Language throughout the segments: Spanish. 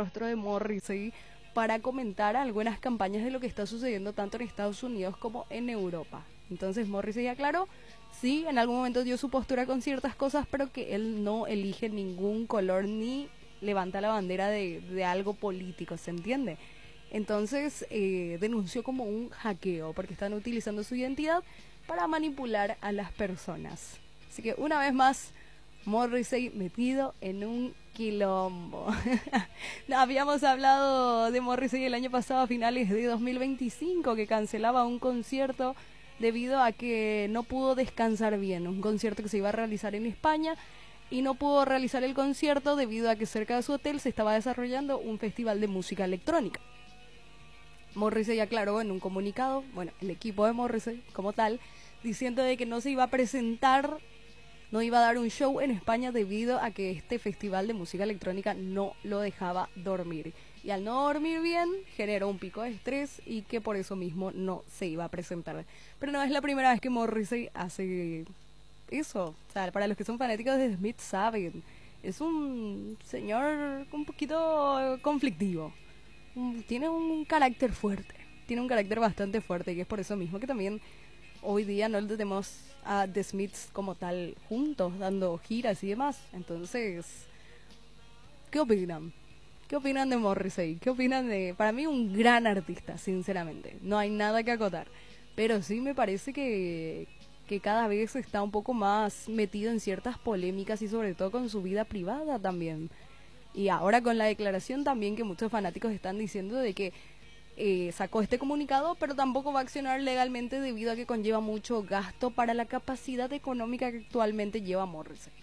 rostro de Morrissey para comentar algunas campañas de lo que está sucediendo tanto en Estados Unidos como en Europa. Entonces Morrissey aclaró, sí, en algún momento dio su postura con ciertas cosas, pero que él no elige ningún color ni levanta la bandera de algo político, ¿se entiende? Entonces denunció como un hackeo, porque están utilizando su identidad para manipular a las personas. Así que una vez más, Morrissey metido en un quilombo. No, habíamos hablado de Morrissey el año pasado a finales de 2025, que cancelaba un concierto debido a que no pudo descansar bien, un concierto que se iba a realizar en España, y no pudo realizar el concierto debido a que cerca de su hotel se estaba desarrollando un festival de música electrónica. Morrissey aclaró en un comunicado, bueno, el equipo de Morrissey como tal, diciendo de que no se iba a presentar, no iba a dar un show en España debido a que este festival de música electrónica no lo dejaba dormir. Y al no dormir bien, generó un pico de estrés y que por eso mismo no se iba a presentar. Pero no es la primera vez que Morrissey hace eso. O sea, para los que son fanáticos de Smith saben, es un señor un poquito conflictivo. Tiene un carácter fuerte, tiene un carácter bastante fuerte, y es por eso mismo que también hoy día no tenemos a The Smiths como tal juntos, dando giras y demás. Entonces, ¿qué opinan? ¿Qué opinan de Morrissey? ¿Qué opinan de...? Para mí un gran artista, sinceramente, no hay nada que acotar, pero sí me parece que cada vez está un poco más metido en ciertas polémicas y sobre todo con su vida privada también. Y ahora con la declaración también que muchos fanáticos están diciendo de que sacó este comunicado, pero tampoco va a accionar legalmente debido a que conlleva mucho gasto para la capacidad económica que actualmente lleva Morrissey.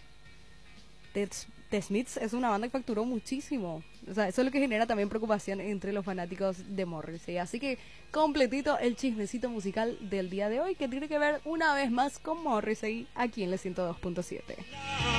The Smiths es una banda que facturó muchísimo. O sea, eso es lo que genera también preocupación entre los fanáticos de Morrissey. Así que completito el chismecito musical del día de hoy, que tiene que ver una vez más con Morrissey aquí en la 102.7.